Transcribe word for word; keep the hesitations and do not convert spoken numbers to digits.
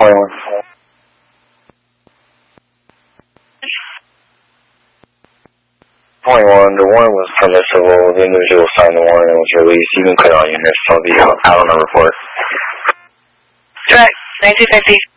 twenty-one. twenty-one, the warrant was permissible. The individual signed the warrant and was released. You can clear all units. I'll be out on the report. Direct, nineteen fifty.